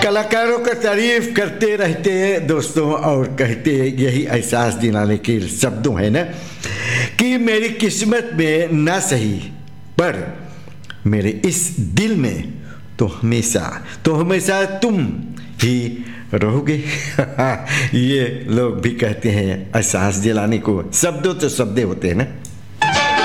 कलाकारों का तारीफ करते रहते हैं दोस्तों, और कहते यही एहसास दिलाने के शब्दों है ना कि मेरी किस्मत में ना सही पर मेरे इस दिल में तो हमेशा तुम ही रहोगे। ये लोग भी कहते हैं एहसास दिलाने को, शब्दों तो शब्द होते हैं ना।